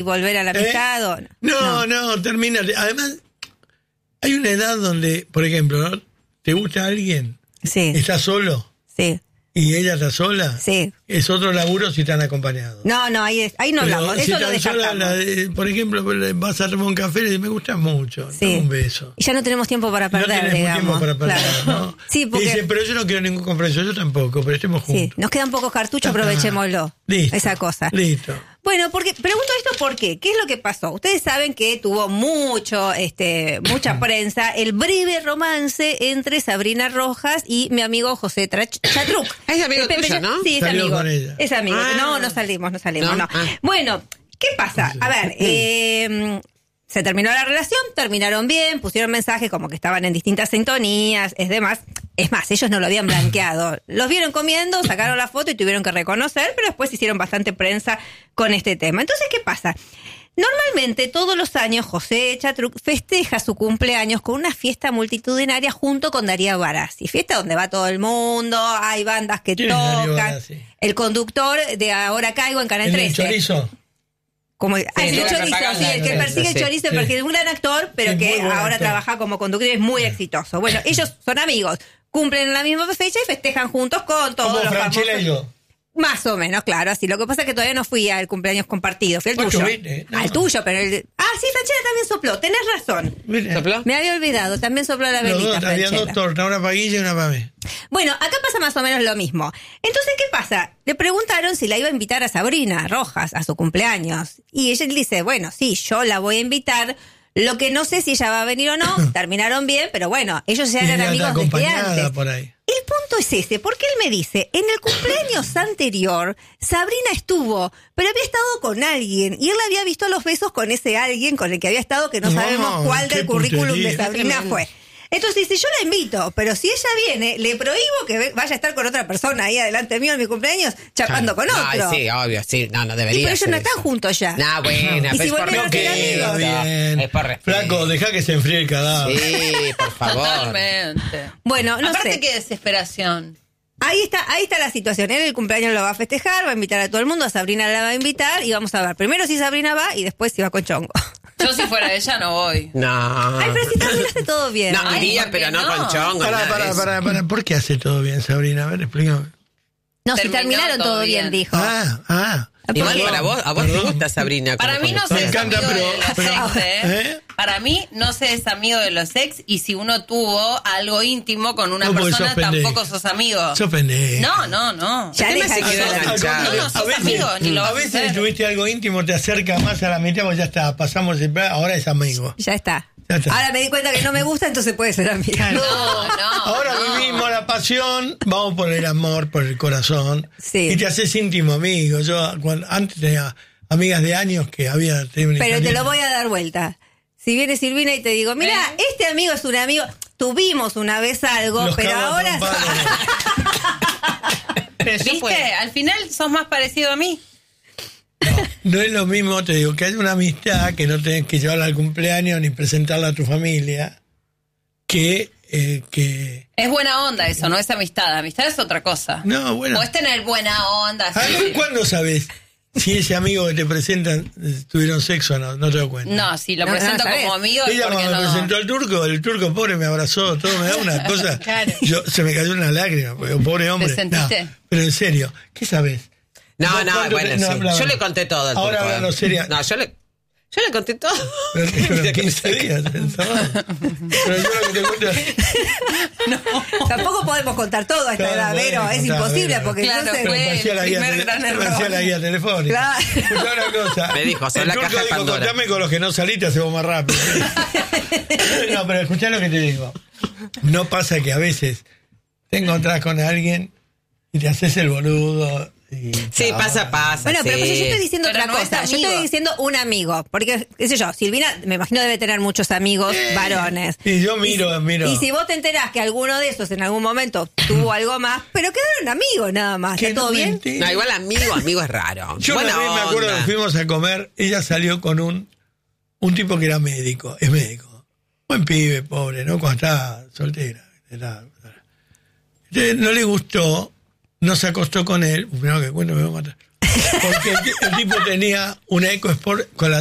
volver a la amistad o no, termina. Además, hay una edad donde, por ejemplo, ¿no? ¿Te gusta alguien? Sí. ¿Estás solo? Sí. ¿Y ella está sola? Sí. Es otro laburo si están acompañados. No, ahí no hablamos. Si eso lo están sola, descartamos. por ejemplo, vas a tomar un café y le dices, me gusta mucho. Sí. Un beso. Y ya no tenemos tiempo para perder, no tenemos digamos. tiempo para perder, claro. ¿no? Sí, porque... Y dice, pero yo no quiero ningún compromiso, yo tampoco, pero estemos juntos. Sí, nos quedan pocos cartuchos, aprovechémoslo. Listo. Esa cosa. Listo. Bueno, porque pregunto esto ¿por qué? ¿Qué es lo que pasó? Ustedes saben que tuvo mucha prensa el breve romance entre Sabrina Rojas y mi amigo José Chatruc. Es amigo tuyo, ¿no? Sí, es Salió amigo. con ella. Es amigo. No salimos, no. Bueno, ¿qué pasa? A ver, se terminó la relación, terminaron bien, pusieron mensajes como que estaban en distintas sintonías, es más, ellos no lo habían blanqueado. Los vieron comiendo, sacaron la foto y tuvieron que reconocer, pero después hicieron bastante prensa con este tema. Entonces, ¿qué pasa? Normalmente, todos los años, José Chatruc festeja su cumpleaños con una fiesta multitudinaria junto con Darío Barassi. Fiesta donde va todo el mundo, hay bandas que tocan. El conductor de Ahora Caigo en Canal 13. ¿El chorizo? Como, el chorizo, sí, el que persigue el chorizo, porque es un gran actor, pero que ahora trabaja como conductor y es muy exitoso. Bueno, ellos son amigos, cumplen en la misma fecha y festejan juntos con todos los famosos. Franchella y yo. Más o menos, claro, así. Lo que pasa es que todavía no fui al cumpleaños compartido, fui al tuyo. Al tuyo, pero sí, Franchella también sopló, tenés razón. ¿Sopló? Me había olvidado, también sopló la velita, Había Franchella. 2 tortas, una para Guille y una para mí. Bueno, acá pasa más o menos lo mismo. Entonces, ¿qué pasa? Le preguntaron si la iba a invitar a Sabrina Rojas a su cumpleaños. Y ella dice, bueno, sí, yo la voy a invitar. Lo que no sé si ella va a venir o no. Terminaron bien, pero bueno, ellos ya eran amigos desde antes. Por ahí. El punto es ese, porque él me dice, en el cumpleaños anterior, Sabrina estuvo, pero había estado con alguien, y él había visto los besos con ese alguien con el que había estado, que no sabemos cuál del currículum de Sabrina fue. Entonces dice, yo la invito, pero si ella viene, le prohíbo que vaya a estar con otra persona ahí adelante mío en mi cumpleaños, chapando con otro. Sí, obvio, sí, no debería. Y pero ellos no están juntos ya. No, bueno, y pero si volvieron a ser amigos. Bien. Es por respeto. Flaco, deja que se enfríe el cadáver. Sí, por favor. Totalmente. Bueno, no Aparte, sé. qué desesperación. Ahí está la situación. Él el cumpleaños lo va a festejar, va a invitar a todo el mundo, a Sabrina la va a invitar y vamos a ver. Primero si Sabrina va y después si va con Chongo. Yo si fuera ella no voy. No. Ay, pero si terminaste todo bien. No, iría, pero no con chongo. Para. ¿Por qué hace todo bien, Sabrina? A ver, explícame. No, si Terminó terminaron todo bien, dijo. Igual Porque- para vos, a vos te gusta Sabrina. Para como mí no se conductora. es encanta, amigo de los pero- ex, ¿eh? Para mí no se es amigo de los ex y si uno tuvo algo íntimo con una No, porque persona sos pendejo. tampoco sos amigo. Sos pendejo. No. Ya El tema deja se de quedó joder. enganchado. No, sos amigo, ni lo a vas a veces hacer. tuviste algo íntimo, te acerca más a la mitad, pues ya está, pasamos el plan, ahora es amigo. Ya está. Ya está. Ahora me di cuenta que no me gusta, entonces puede ser amiga. No. Ahora vivimos la pasión, vamos por el amor, por el corazón. Sí. Y te haces íntimo amigo. Yo antes tenía amigas de años que había tenido una Pero te italiana. lo voy a dar vuelta. Si viene Silvina y te digo, mira, este amigo es un amigo, tuvimos una vez algo, Los pero cago a ahora... trompadas. ¿Viste? Al final sos más parecido a mí. No es lo mismo, te digo, que hay una amistad que no tenés que llevarla al cumpleaños ni presentarla a tu familia, que Es buena onda eso, no es amistad. Amistad es otra cosa. no, bueno. Podés tener buena onda. ¿Cuándo sabes si ese amigo que te presentan tuvieron sexo o no? No te das cuenta. No, si lo No, presento no, ¿sabes? como amigo es Ella porque cuando me no. presentó el turco pobre me abrazó, todo me da una cosa. Claro. Se me cayó una lágrima, porque pobre hombre. ¿Te sentiste? No, pero en serio, ¿qué sabes? No, ¿Cuánto bueno, te- sí. habla- Yo le conté todo al Ahora turco, hablando seria. No, yo le conté todo. Pero Mira que me 15 días encerrado. Pero yo lo que te cuento Tampoco podemos contar todo a esta Claro, edad, Vero, podemos es contar, imposible, Vero. porque Claro, entonces... fue- parecía la guía primer gran error. parecía la guía telefónica. Claro. Escuchá una cosa. Me dijo, sos el la turco caja de dijo, Pandora. contame con los que no saliste, hacemos más rápido. No, pero escuchá lo que te digo. No pasa que a veces te encontrás con alguien y te haces el boludo. Y Sí, chao. pasa. Bueno, pero pues sí. yo estoy diciendo Pero otra no es cosa. Yo amigo. estoy diciendo un amigo. Porque, qué sé yo, Silvina, me imagino debe tener muchos amigos varones. Y yo miro. Y si vos te enterás que alguno de esos en algún momento tuvo algo más, pero quedaron amigos nada más. Que ¿Está todo no bien? mentí. No, igual amigo es raro. Yo Buena una vez me acuerdo onda. que fuimos a comer, ella salió con un tipo que era médico, es médico. Buen pibe, pobre, ¿no? Cuando estaba soltera. Entonces, no le gustó, no se acostó con él. Primero que cuento me va a matar. Porque el tipo tenía una EcoSport con la